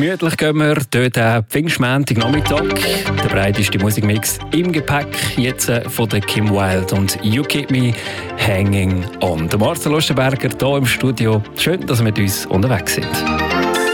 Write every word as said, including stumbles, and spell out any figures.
Gemütlich gehen wir dort am Pfingstmontag Nachmittag. Der breiteste Musikmix im Gepäck. Jetzt von der Kim Wilde und You Keep Me Hanging On. Der Marcel Osterberger hier im Studio. Schön, dass wir mit uns unterwegs sind.